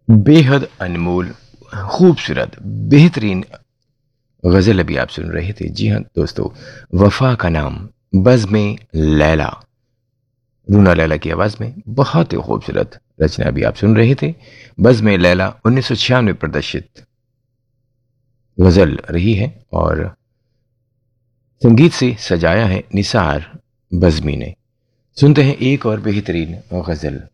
बेहद अनमोल, खूबसूरत, बेहतरीन गज़ल अभी आप सुन रहे थे। जी हाँ दोस्तों, वफ़ा का नाम, बज़्म लैला, रूना लैला की आवाज़ में बहुत ही खूबसूरत रचना अभी आप सुन रहे थे। बज़्म लैला 1996 में प्रदर्शित गज़ल रही है और संगीत से सजाया है निसार बज़्मी ने। सुनते हैं एक और बेहतरीन गज़ल।